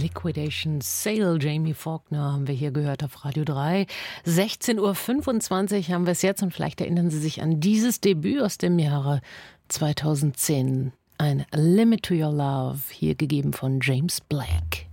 Liquidation Sale, Jamie Faulkner haben wir hier gehört auf Radio 3. 16:25 Uhr haben wir es jetzt und vielleicht erinnern Sie sich an dieses Debüt aus dem Jahre 2010. Ein Limit to Your Love, hier gegeben von James Blake.